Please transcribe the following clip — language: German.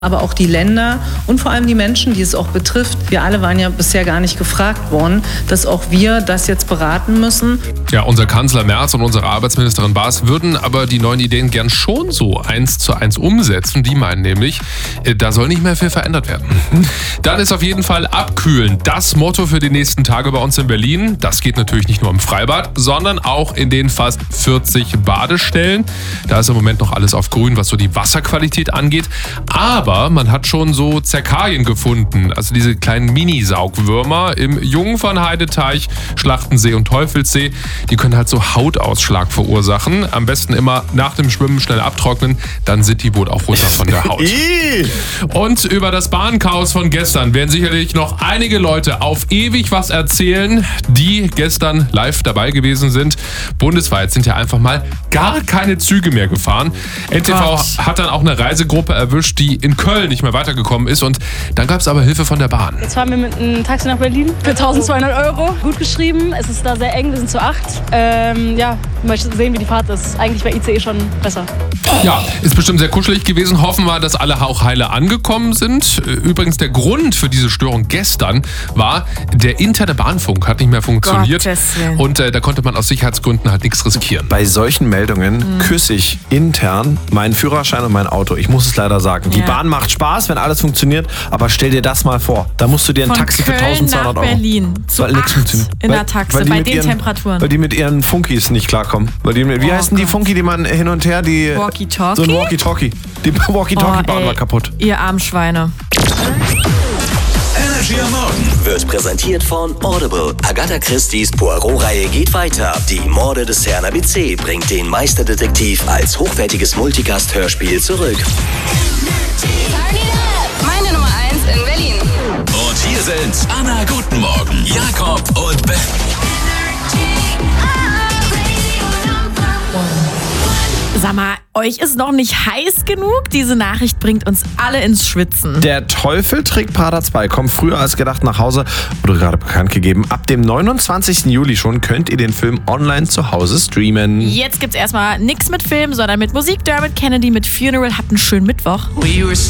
Aber auch die Länder und vor allem die Menschen, die es auch betrifft. Wir alle waren ja bisher gar nicht gefragt worden, dass auch wir das jetzt beraten müssen. Ja, unser Kanzler Merz und unsere Arbeitsministerin Baas würden aber die neuen Ideen gern schon so 1:1 umsetzen. Die meinen nämlich, da soll nicht mehr viel verändert werden. Dann ist auf jeden Fall abkühlen das Motto für die nächsten Tage bei uns in Berlin. Das geht natürlich nicht nur im Freibad, sondern auch in den fast 40 Badestellen. Da ist im Moment noch alles auf grün, was so die Wasserqualität angeht. Aber man hat schon so Zerkalien gefunden, also diese kleinen Mini-Saugwürmer im Jungfernheideteich, Schlachtensee und Teufelssee. Die können halt so Hautausschlag verursachen. Am besten immer nach dem Schwimmen schnell abtrocknen, dann sind die wohl auch runter von der Haut. Und über das Bahnchaos von gestern werden sicherlich noch einige Leute auf ewig was erzählen, die gestern live dabei gewesen sind. Bundesweit sind ja einfach mal gar keine Züge mehr gefahren. NTV hat dann auch eine Reisegruppe erwischt, die in Köln nicht mehr weitergekommen ist, und dann gab es aber Hilfe von der Bahn. Jetzt fahren wir mit einem Taxi nach Berlin für 1.200 €. Gut geschrieben, es ist da sehr eng, wir sind zu 8. Mal sehen, wie die Fahrt ist. Eigentlich wäre ICE schon besser. Ja, ist bestimmt sehr kuschelig gewesen. Hoffen wir, dass alle auch heile angekommen sind. Übrigens, der Grund für diese Störung gestern war, der interne Bahnfunk hat nicht mehr funktioniert. Und da konnte man aus Sicherheitsgründen halt nichts riskieren. Bei solchen Meldungen küsse ich intern meinen Führerschein und mein Auto. Ich muss es leider sagen. Die Bahn macht Spaß, wenn alles funktioniert, aber stell dir das mal vor. Da musst du dir ein Taxi für 1.200 € nach Berlin zu 8 in der Taxe, bei den Temperaturen. Weil die mit ihren Funkis nicht klarkommen. Weil die, wie heißen die Funky, die man hin und her, die... Walkie-Talkie? So ein Walkie-Talkie. Die Walkie-Talkie-Bahn war kaputt. Ihr armen Schweine. Energy am Morgen wird präsentiert von Audible. Agatha Christie's Poirot-Reihe geht weiter. Die Morde des Herrn ABC bringt den Meisterdetektiv als hochwertiges Multicast-Hörspiel zurück. Meine Nummer 1 in Berlin. Und hier sind Anna Guten Morgen, Jakob und Ben. Sag mal, euch ist noch nicht heiß genug? Diese Nachricht bringt uns alle ins Schwitzen. Der Teufel-Trick-Pader 2 kommt früher als gedacht nach Hause, wurde gerade bekannt gegeben. Ab dem 29. Juli schon könnt ihr den Film online zu Hause streamen. Jetzt gibt's erstmal nichts mit Film, sondern mit Musik. Dermot Kennedy mit Funeral. Habt einen schönen Mittwoch. We were